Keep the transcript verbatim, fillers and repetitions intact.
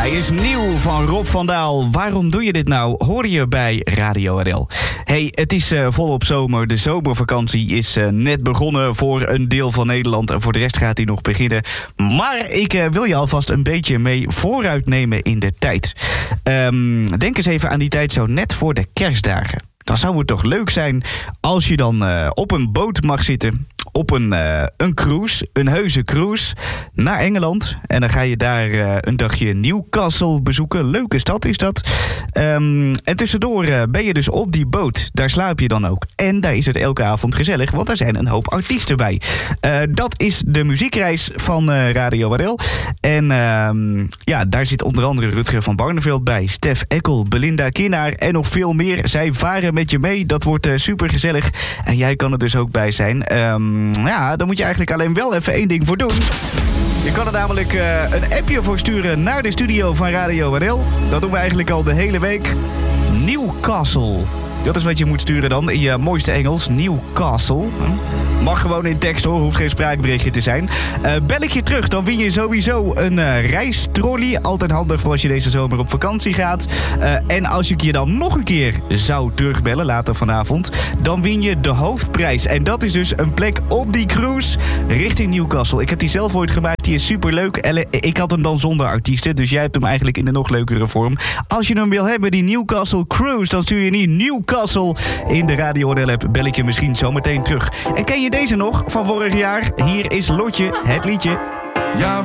Hij is nieuw van Rob van Daal. Waarom doe je dit nou? Hoor je bij Radio R L. Hey, het is uh, volop zomer. De zomervakantie is uh, net begonnen voor een deel van Nederland. En voor de rest gaat hij nog beginnen. Maar ik uh, wil je alvast een beetje mee vooruitnemen in de tijd. Um, denk eens even aan die tijd zo net voor de kerstdagen. Dan zou het toch leuk zijn als je dan uh, op een boot mag zitten. Op een, uh, een cruise, een heuse cruise, naar Engeland. En dan ga je daar uh, een dagje Newcastle bezoeken. Leuke stad is dat. Um, en tussendoor uh, ben je dus op die boot. Daar slaap je dan ook. En daar is het elke avond gezellig, want daar zijn een hoop artiesten bij. Uh, dat is de muziekreis van uh, Radio R L. En uh, ja, daar zit onder andere Rutger van Barneveld bij. Stef Eckel, Belinda Kinnaar en nog veel meer. Zij varen met je mee. Dat wordt uh, super gezellig. En jij kan er dus ook bij zijn. Um, Ja, daar moet je eigenlijk alleen wel even één ding voor doen. Je kan er namelijk uh, een appje voor sturen naar de studio van Radio R L. Dat doen we eigenlijk al de hele week. Newcastle. Dat is wat je moet sturen dan in je mooiste Engels. Newcastle. Mag gewoon in tekst hoor, hoeft geen spraakberichtje te zijn. Uh, bel ik je terug, dan win je sowieso een uh, reistrolley. Altijd handig voor als je deze zomer op vakantie gaat. Uh, en als ik je dan nog een keer zou terugbellen, later vanavond, dan win je de hoofdprijs. En dat is dus een plek op die cruise richting Newcastle. Ik heb die zelf ooit gemaakt, die is superleuk. En ik had hem dan zonder artiesten, dus jij hebt hem eigenlijk in de nog leukere vorm. Als je hem wil hebben, die Newcastle Cruise, dan stuur je niet Newcastle in de Radio R L-app. Bel ik je misschien zo meteen terug. En ken je deze nog van vorig jaar? Hier is Lotje, het liedje. Ja,